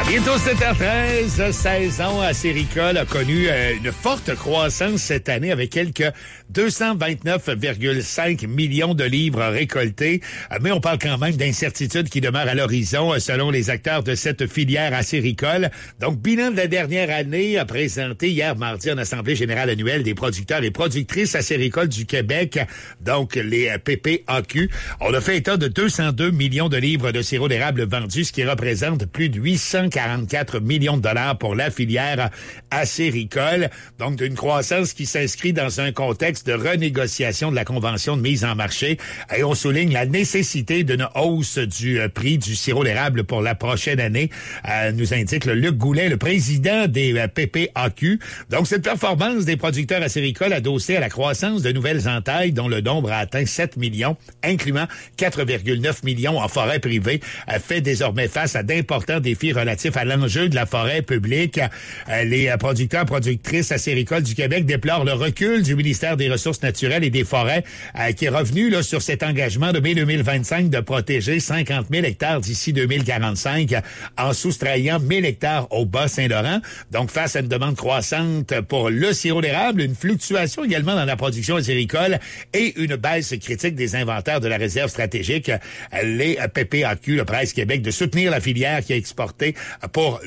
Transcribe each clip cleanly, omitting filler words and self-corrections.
Bientôt 7h13, 16 ans, Acéricole a connu une forte croissance cette année avec quelques 229,5 millions de livres récoltés. Mais on parle quand même d'incertitudes qui demeurent à l'horizon selon les acteurs de cette filière acéricole. Donc, bilan de la dernière année présenté hier mardi en Assemblée générale annuelle des producteurs et productrices acéricoles du Québec, donc les PPAQ. On a fait état de 202 millions de livres de sirop d'érable vendus, ce qui représente plus de 844 millions de dollars pour la filière acéricole. Donc, d'une croissance qui s'inscrit dans un contexte de renégociation de la convention de mise en marché. Et on souligne la nécessité d'une hausse du prix du sirop d'érable pour la prochaine année, nous indique le Luc Goulet, le président des PPAQ. Donc, cette performance des producteurs acéricoles adossée à la croissance de nouvelles entailles dont le nombre a atteint 7 millions, incluant 4,9 millions en forêt privée, fait désormais face à d'importants défis relatifs à l'enjeu de la forêt publique. Les producteurs-productrices acéricoles du Québec déplorent le recul du ministère des Ressources naturelles et des forêts qui est revenu là, sur cet engagement de mai 2025 de protéger 50 000 hectares d'ici 2045 en soustrayant 1 000 hectares au Bas-Saint-Laurent. Donc, face à une demande croissante pour le sirop d'érable, une fluctuation également dans la production acéricole et une baisse critique des inventaires de la réserve stratégique, les PPAQ, le Presse Québec, de soutenir la filière qui a exporté pour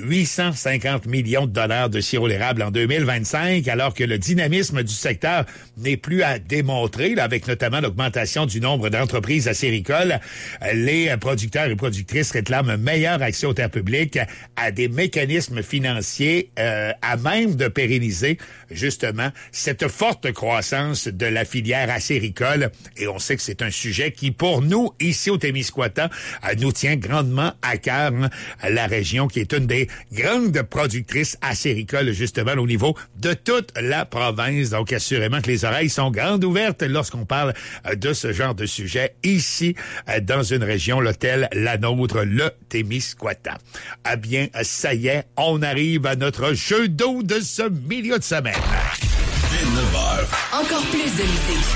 850 millions de dollars de sirop d'érable en 2025, alors que le dynamisme du secteur n'est plus à démontrer, là, avec notamment l'augmentation du nombre d'entreprises acéricoles. Les producteurs et productrices réclament un meilleur accès aux terres publiques, à des mécanismes financiers à même de pérenniser justement cette forte croissance de la filière acéricole. Et on sait que c'est un sujet qui, pour nous, ici au Témiscouata, nous tient grandement à cœur, hein, la région qui est une des grandes productrices acéricoles, justement, au niveau de toute la province. Donc, assurément que les oreilles sont grandes ouvertes lorsqu'on parle de ce genre de sujet ici, dans une région, telle la nôtre, le Témiscouata. Ah bien, ça y est, on arrive à notre jeu d'eau de ce milieu de semaine. Dès 9h. Encore plus de musique.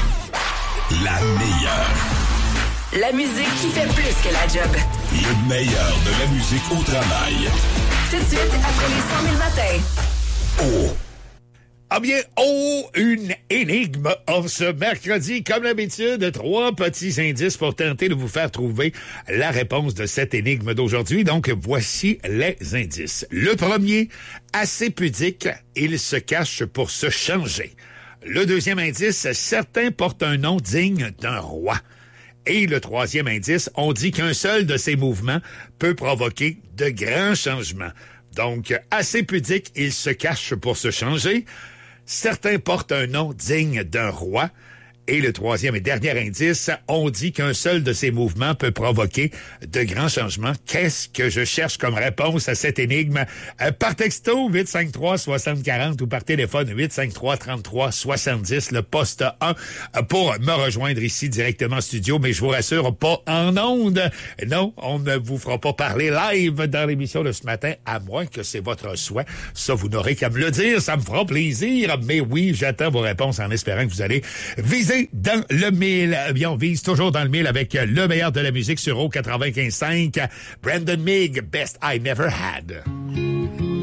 La meilleure. La musique qui fait plus que la job. Le meilleur de la musique au travail. Tout de suite, après les 100 000 matins. Oh! Ah bien, une énigme en ce mercredi. Comme d'habitude, 3 petits indices pour tenter de vous faire trouver la réponse de cette énigme d'aujourd'hui. Donc, voici les indices. Le premier, assez pudique, il se cache pour se changer. Le deuxième indice, certains portent un nom digne d'un roi. Et le troisième indice, on dit qu'un seul de ces mouvements peut provoquer de grands changements. Donc, assez pudique, il se cache pour se changer. Certains portent un nom digne d'un roi. Et le troisième et dernier indice, on dit qu'un seul de ces mouvements peut provoquer de grands changements. Qu'est-ce que je cherche comme réponse à cette énigme? Par texto, 853-6040 ou par téléphone, 853-33-70, le poste 1, pour me rejoindre ici directement en studio. Mais je vous rassure, pas en ondes. Non, on ne vous fera pas parler live dans l'émission de ce matin, à moins que c'est votre souhait. Ça, vous n'aurez qu'à me le dire, ça me fera plaisir. Mais oui, j'attends vos réponses en espérant que vous allez viser dans le mille. Bien, on vise toujours dans le mille avec le meilleur de la musique sur O 95.5. Brandon Mig, Best I Never Had.